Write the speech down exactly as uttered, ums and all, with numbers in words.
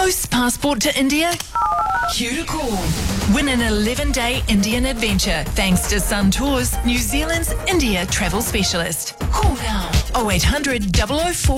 Post passport to India? Cue to call. Win an eleven-day Indian adventure thanks to Sun Tours, New Zealand's India travel specialist. Call now oh eight hundred, double oh four